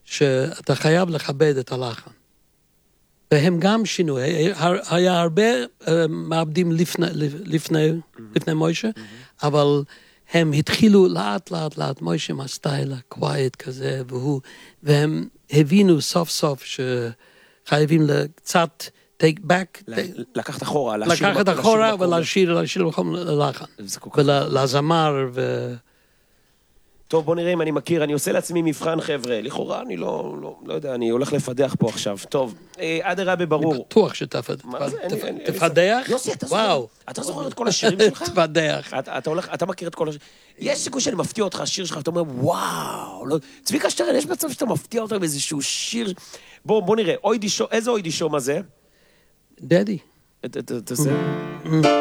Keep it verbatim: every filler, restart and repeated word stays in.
שאתה חייב לכבד את הלחן. והם גם שינו, היה הרבה מעבדים לפני, לפני, לפני מוישה, אבל הם התחילו לאט לאט לאט, מוישה עם הסטייל הקווייט כזה, והוא, והם הבינו סוף סוף שחייבים קצת take back. לקחת אחורה. לקחת אחורה ולהשאיר, להשאיר לכם ללחן. ולזמר ו... טוב, בוא נראה אם אני מכיר, אני עושה לעצמי מבחן, חבר'ה, לכאורה אני לא, לא, לא יודע, אני הולך לפדח פה עכשיו. טוב, עד הרבה ברור. אני בטוח שתפדח. תפדח? יוסי, אתה זוכר, אתה זוכר את כל השירים שלך? תפדח. אתה הולך, אתה מכיר את כל השירים. יש סיכוי שאני מפתיע אותך, השיר שלך, אתה אומר, וואו, צביקה שטרן, יש מצב שאתה מפתיע אותך באיזשהו שיר. בוא, בוא נראה, איזה אוידי שום הזה? דדי. תעשה.